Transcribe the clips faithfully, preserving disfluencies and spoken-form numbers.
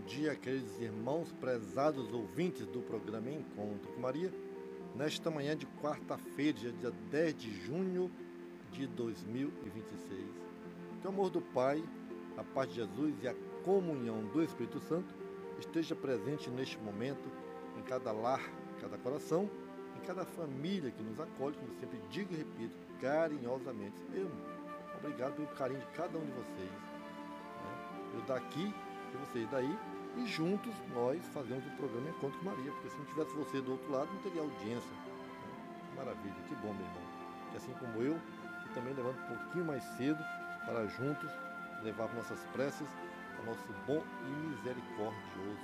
dia, queridos irmãos, prezados ouvintes do programa Encontro com Maria, nesta manhã de quarta-feira, dia dez de junho de dois mil e vinte e seis. Que o amor do Pai, a paz de Jesus e a comunhão do Espírito Santo esteja presente neste momento, em cada lar, em cada coração, em cada família que nos acolhe, como eu sempre digo e repito, carinhosamente. Eu, obrigado pelo carinho de cada um de vocês. Né? Eu daqui e vocês daí, e juntos nós fazemos o programa Encontro com Maria, porque se não tivesse você do outro lado, não teria audiência. Né? Maravilha, que bom, meu irmão. Que assim como eu, que também levanto um pouquinho mais cedo para juntos levar nossas preces ao nosso bom e misericordioso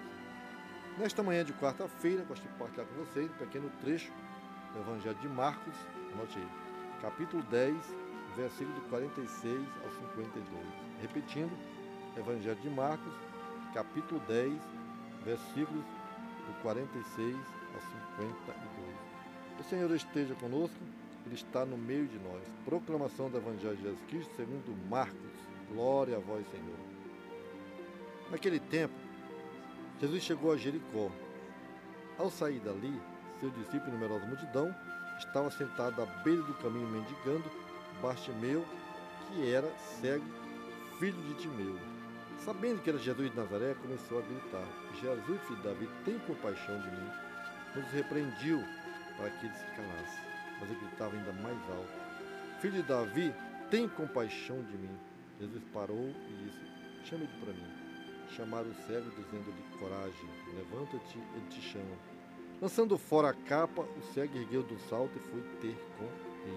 Deus. Nesta manhã de quarta-feira, gosto de compartilhar com vocês um pequeno trecho do Evangelho de Marcos, anote aí, capítulo dez, versículo do quarenta e seis ao cinquenta e dois. Repetindo, Evangelho de Marcos, capítulo dez, versículos do quarenta e seis ao cinquenta e dois. O Senhor esteja conosco, Ele está no meio de nós. Proclamação do Evangelho de Jesus Cristo segundo Marcos. Glória a vós, Senhor. Naquele tempo, Jesus chegou a Jericó. Ao sair dali, seu discípulo e numerosa multidão estava sentado à beira do caminho mendigando Bartimeu, que era cego, filho de Timeu. Sabendo que era Jesus de Nazaré, começou a gritar: Jesus, filho de Davi, tem compaixão de mim. Nos repreendiu para que ele se calasse, mas ele gritava ainda mais alto: Filho de Davi, tem compaixão de mim. Jesus parou e disse: Chame ele para mim. Chamaram o cego, dizendo-lhe: Coragem, levanta-te, ele te chama. Lançando fora a capa, o cego ergueu do salto e foi ter com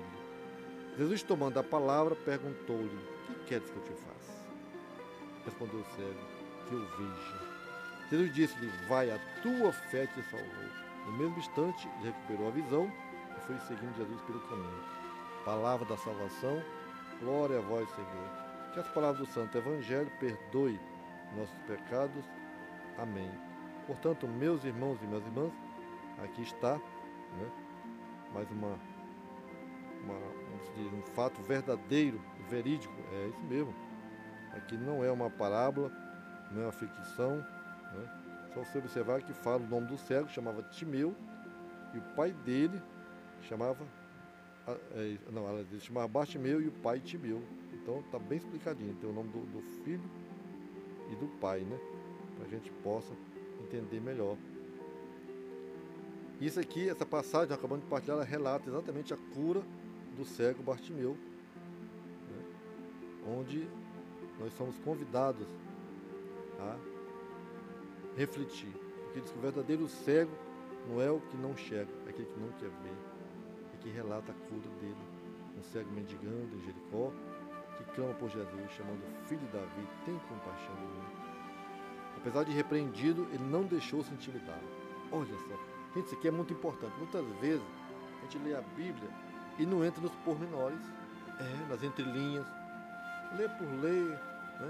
ele. Jesus, tomando a palavra, perguntou-lhe: Que queres que eu te faça? Respondeu o cego: Que eu veja. Jesus disse-lhe: Vai, a tua fé te salvou. No mesmo instante, ele recuperou a visão e foi seguindo Jesus pelo caminho. Palavra da salvação, glória a vós, Senhor. Que as palavras do Santo Evangelho perdoe nossos pecados. Amém. Portanto, meus irmãos e minhas irmãs, aqui está, né, mais uma, uma, um fato verdadeiro, verídico, é isso mesmo. Aqui não é uma parábola, não é uma ficção, né? Só você observar que fala o nome do cego, chamava Timeu, e o pai dele chamava, é, não, ela chamava Bartimeu e o pai Timeu. Então está bem explicadinho, tem o nome do, do filho e do pai, né? Para a gente possa entender melhor. Isso aqui, essa passagem, acabando de partilhar, ela relata exatamente a cura do cego Bartimeu, né? Onde nós somos convidados a refletir, porque diz que o verdadeiro cego não é o que não enxerga, é aquele que não quer ver, é que relata a cura dele. Um cego mendigando em Jericó, que clama por Jesus, chamando Filho de Davi, tem compaixão de mim. Apesar de repreendido, ele não deixou se intimidar. Olha só, gente, isso aqui é muito importante. Muitas vezes a gente lê a Bíblia e não entra nos pormenores, é, nas entrelinhas, lê por ler, né?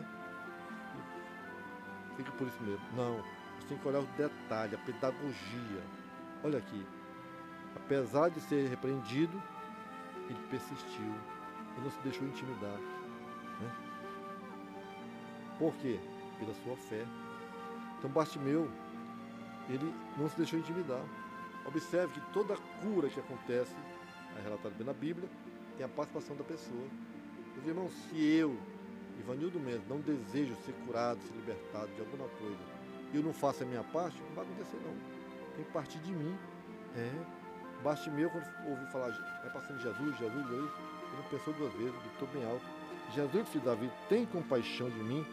E fica por isso mesmo. Não, você tem que olhar o detalhe, a pedagogia. Olha aqui, apesar de ser repreendido, ele persistiu, ele não se deixou intimidar, né? Por quê? Pela sua fé. Então Bartimeu, ele não se deixou intimidar. Observe que toda cura que acontece, é relatado bem na Bíblia, tem a participação da pessoa. Meus irmãos, se eu, Ivanildo Mendes, não desejo ser curado, ser libertado de alguma coisa, e eu não faço a minha parte, não vai acontecer não. Tem que partir de mim. É. Bartimeu, quando ouviu falar, vai passando Jesus, Jesus, Jesus, ele não pensou duas vezes, gritou bem alto: Jesus, filho de Davi, tem compaixão de mim.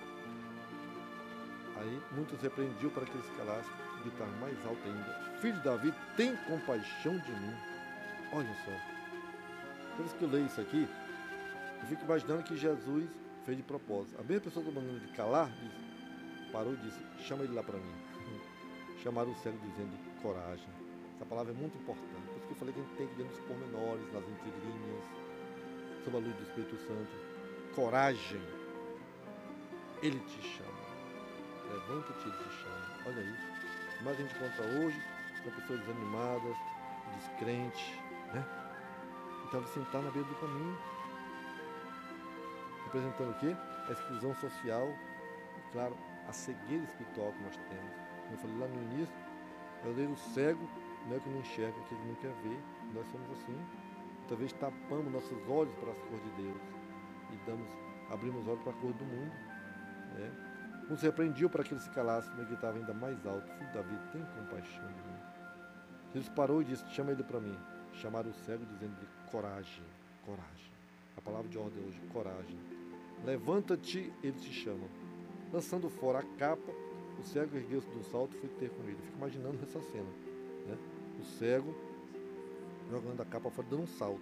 Aí muitos repreendiam para que ele se calasse, e gritaram mais alto ainda: Filho de Davi, tem compaixão de mim. Olha só. Por isso que eu leio isso aqui, eu fico imaginando que Jesus fez de propósito. A mesma pessoa que mandando ele calar, disse, parou e disse: Chama ele lá para mim. Chamaram o cego dizendo: Coragem. Essa palavra é muito importante. Por isso que eu falei que a gente tem que ver nos pormenores, nas entrelinhas, sob a luz do Espírito Santo. Coragem. Ele te chama. Levanta-te, ele te chama. Olha isso. Mas a gente encontra hoje são pessoas desanimadas, descrentes, né? Então ele sentar na beira do caminho, representando o quê? A exclusão social e, claro, a cegueira espiritual que nós temos. Como eu falei lá no início, o cego não é que não enxerga, é que ele não quer ver. Nós somos assim. Talvez tapamos nossos olhos para as cores de Deus e damos, abrimos os olhos para a cor do mundo. Né? Uns repreendiam para que ele se calasse, mas ele estava ainda mais alto. Filho de Davi, tem compaixão de mim. Jesus parou e disse, chama ele para mim. Chamaram o cego dizendo-lhe, coragem, coragem. A palavra de ordem hoje, coragem. Levanta-te, ele te chama. Lançando fora a capa, o cego ergueu-se do salto e foi ter com ele. Fico imaginando essa cena. Né? O cego jogando a capa fora, dando um salto.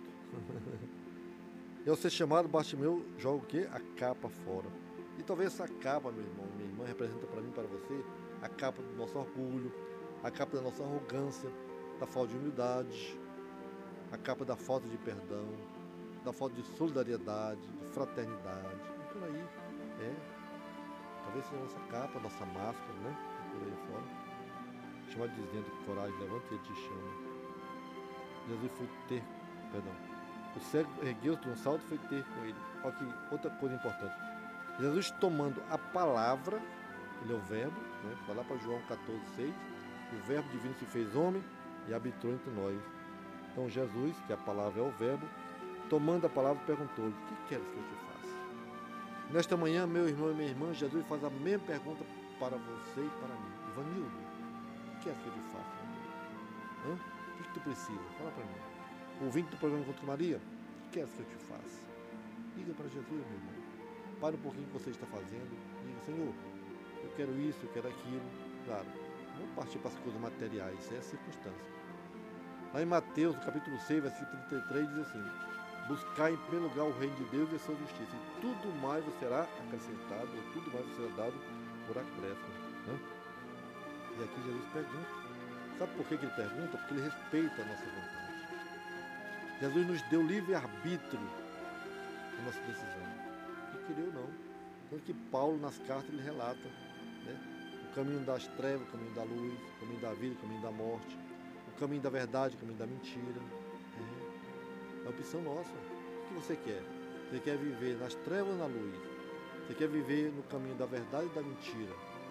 E ao ser chamado, Bartimeu joga o quê? A capa fora. E talvez essa capa, meu irmão, minha irmã, representa para mim, para você, a capa do nosso orgulho, a capa da nossa arrogância, da falta de humildade, a capa da falta de perdão, da falta de solidariedade, de fraternidade, e por aí, é. Talvez seja a nossa capa, a nossa máscara, né? E por aí fora. Chamado dizendo, coragem, levanta e te chama. Jesus foi ter, perdão, o cego ergueu-se de um salto e foi ter com ele. Olha aqui, outra coisa importante. Jesus tomando a palavra, ele é o verbo, né? Vai lá para João catorze, seis, o verbo divino se fez homem e habitou entre nós. Então Jesus, que a palavra é o verbo, tomando a palavra, perguntou-lhe, o que queres que eu te faça? Nesta manhã, meu irmão e minha irmã, Jesus faz a mesma pergunta para você e para mim. Ivanildo, o que queres que eu te faça? Hã? O que tu precisa? Fala para mim. Ouvinte do programa Encontro com Maria, o que queres que eu te faça? Liga para Jesus, meu irmão. Para um pouquinho o que você está fazendo. Diga, Senhor, eu quero isso, eu quero aquilo. Claro, não partir para as coisas materiais, isso é a circunstância. Lá em Mateus, no capítulo seis, versículo trinta e três, diz assim, buscar em primeiro lugar o reino de Deus e a sua justiça, e tudo mais vos será acrescentado, ou tudo mais vos será dado por acréscimo. Né? E aqui Jesus pergunta. Sabe por que ele pergunta? Porque ele respeita a nossa vontade. Jesus nos deu livre-arbítrio na nossa decisão. Que querer ou não. Tanto que Paulo, nas cartas, ele relata, né? O caminho das trevas, o caminho da luz, o caminho da vida, o caminho da morte, o caminho da verdade, o caminho da mentira. É, é a opção nossa. O que você quer? Você quer viver nas trevas ou na luz? Você quer viver no caminho da verdade e da mentira?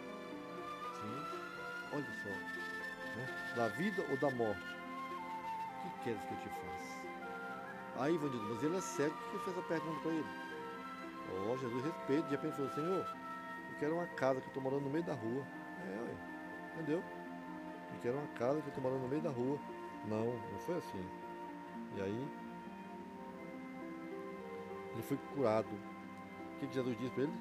Sim? Olha só. Né? Da vida ou da morte? O que queres que eu te faça? Aí, Ivanildo, mas ele é cego, por que fez a pergunta para ele? Ó, oh, Jesus respeita, de repente falou, Senhor, eu quero uma casa que eu estou morando no meio da rua. É, ué, entendeu? Eu quero uma casa que eu estou morando no meio da rua. Não, não foi assim. E aí, ele foi curado. O que, que Jesus disse para ele?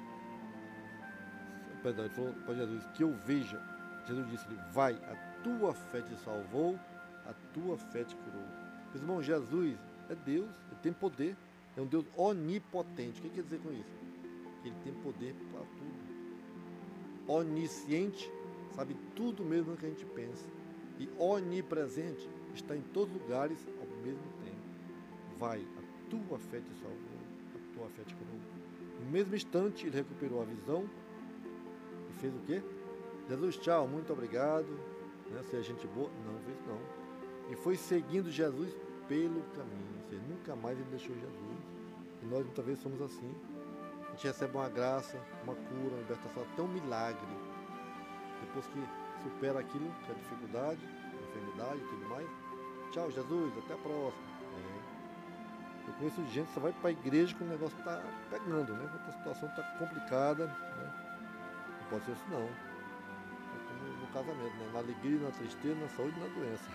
Perdão, ele falou para Jesus, que eu veja. Jesus disse-lhe, vai, a tua fé te salvou, a tua fé te curou. Meus irmãos, Jesus é Deus, ele tem poder, é um Deus onipotente. O que quer dizer com isso? Que ele tem poder para tudo. Onisciente, sabe tudo mesmo que a gente pensa. E onipresente, está em todos os lugares ao mesmo tempo. Vai, a tua fé te salvou, a tua fé te curou. No mesmo instante, ele recuperou a visão e fez o quê? Jesus, tchau, muito obrigado. Né? Se é gente boa, não fez não. E foi seguindo Jesus pelo caminho. Ou seja, nunca mais ele deixou Jesus. E nós muitas vezes somos assim. A gente recebe uma graça, uma cura, uma libertação, até um milagre. Depois que supera aquilo, que é a dificuldade, a enfermidade e tudo mais. Tchau, Jesus, até a próxima. É. Eu conheço gente que só vai para a igreja quando o negócio está pegando, né? Quando a situação está complicada. Né? Não pode ser isso não. No casamento, né? Na alegria, na tristeza, na saúde e na doença.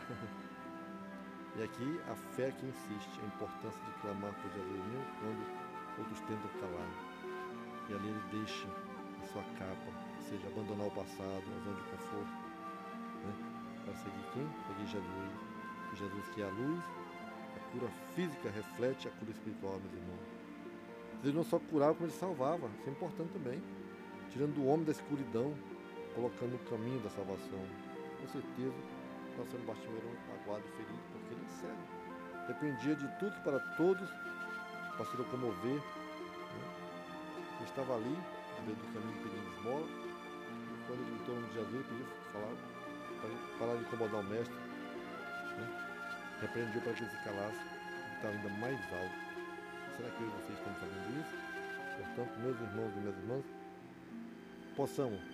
E aqui a fé que insiste, a importância de clamar por Jesus mesmo quando outros tentam calar. E ali ele deixa a sua capa, ou seja, abandonar o passado, a zona de conforto, né? Para seguir quem? Seguir Jesus. E Jesus que é a luz, a cura física reflete a cura espiritual, meus irmãos. Ele não só curava, como ele salvava, isso é importante também. Tirando o homem da escuridão, colocando no caminho da salvação. Com certeza, nós sendo Bartimeu era um magoado e ferido, porque ele é cego. Dependia de tudo para todos, para se locomover. Né? Ele estava ali, no meio do caminho, pedindo esmola. E quando ele gritou o nome de Jesus, ele pediu falar, para parar de incomodar o mestre. Né? Repreendeu para que ele se calasse, ele estava ainda mais alto. Será que eu e vocês estão fazendo isso? Portanto, meus irmãos e minhas irmãs, possamos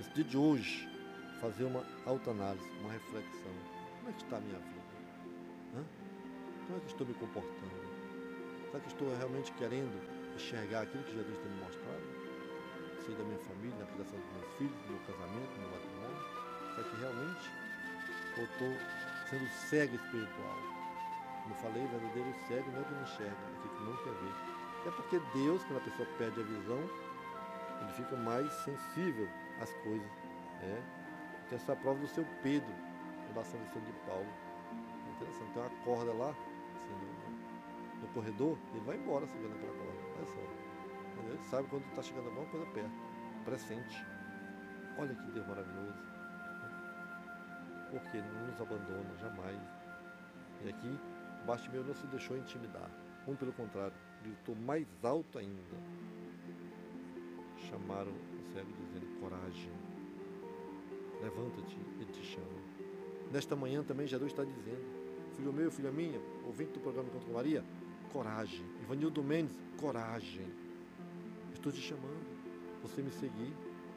nesse dia de hoje, fazer uma autoanálise, uma reflexão. Como é que está a minha vida? Hã? Como é que estou me comportando? Será que estou realmente querendo enxergar aquilo que Jesus tem me mostrado? Sei da minha família, na criação dos meus filhos, no meu casamento, no meu matrimônio? Será que realmente eu estou sendo cego espiritual? Como eu falei, verdadeiro cego não é que não enxerga, é que não quer ver. É porque Deus, quando a pessoa perde a visão, ele fica mais sensível às coisas. Né? Então essa é a prova do seu Pedro, da São de Paulo. É interessante, tem uma corda lá, assim, no, no corredor, ele vai embora segurando aquela corda. Olha só. Entendeu? Ele sabe quando está chegando alguma coisa perto. Pressente. Olha que Deus maravilhoso. Porque ele não nos abandona jamais. E aqui, Bartimeu não se deixou intimidar. Muito pelo contrário, gritou mais alto ainda. Chamaram o cego dizendo: coragem, levanta-te, ele te chama. Nesta manhã também Jesus está dizendo: filho meu, filha minha, ouvinte do programa Encontro com Maria, coragem. Ivanildo Mendes, coragem. Estou te chamando, você me seguir.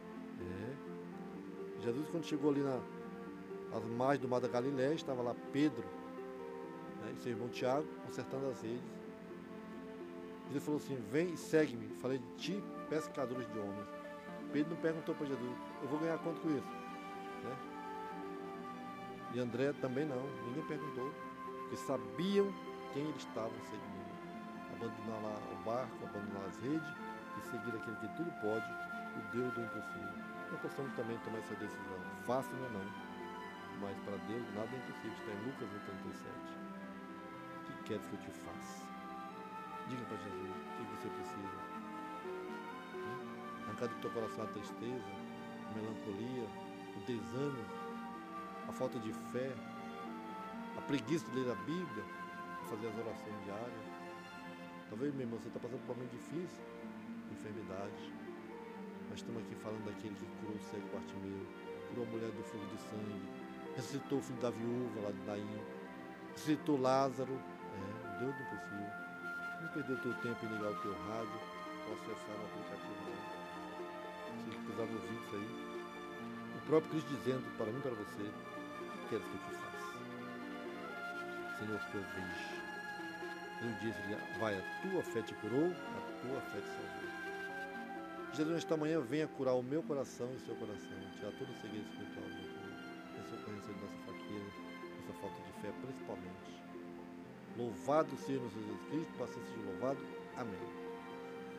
É. Jesus, quando chegou ali na, às margens do mar da Galileia, estava lá Pedro, né, e seu irmão Tiago, consertando as redes. Ele falou assim: vem e segue-me. Falei de ti, pescadores de homens. Pedro não perguntou para Jesus: eu vou ganhar quanto com isso? Né? E André também não. Ninguém perguntou. Porque sabiam quem eles estavam seguindo. Abandonar lá o barco, abandonar as redes e seguir aquele que tudo pode, o Deus do impossível. Nós possamos também tomar essa decisão. Fácil não é não. Mas para Deus nada é impossível. Está em Lucas trinta e sete. O que queres que eu te faça? Diga para Jesus o que você precisa. Arrancar do teu coração a tristeza, a melancolia, o desânimo, a falta de fé, a preguiça de ler a Bíblia, de fazer as orações diárias. Talvez, meu irmão, você está passando por um momento difícil, enfermidade. Mas estamos aqui falando daquele que curou o cego Bartimeu, curou a mulher do fluxo de sangue, ressuscitou o filho da viúva lá de Naim, ressuscitou Lázaro. É, Deus do impossível. Não perdeu o teu tempo em ligar o teu rádio ou acessar o aplicativo. Se precisar ouvir isso aí. O próprio Cristo dizendo para mim e para você: o que queres que eu te faça? Senhor, que eu vejo. Ele disse: vai, a tua fé te curou, a tua fé te salvou. Jesus, nesta manhã, venha curar o meu coração e o seu coração, tirar todo o segredo espiritual, essa ocorrência de nossa fraqueza, essa falta de fé, principalmente. Louvado seja o Senhor Jesus Cristo, para ser louvado. Amém.